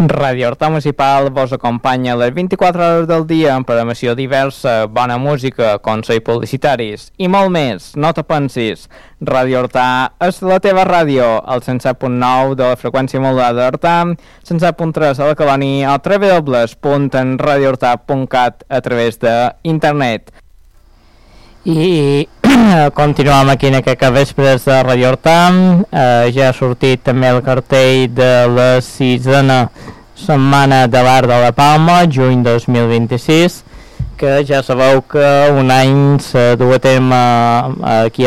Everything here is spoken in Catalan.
Ràdio Horta Municipal vos acompanya les 24 hores del dia amb programació diversa, bona música, consells publicitaris i molt més. No te pensis, Ràdio Horta és la teva ràdio, el 107.9 de la freqüència modulada d'Horta, 107.3 a la Colònia o www.radiohorta.cat a través d'internet. I continuem aquí en aquest vespres de Ràdio Horta. Ja ha sortit també el cartell de la 6a setmana de l'Art de la Palma, juny 2026, que ja sabeu que un any se du a terme aquí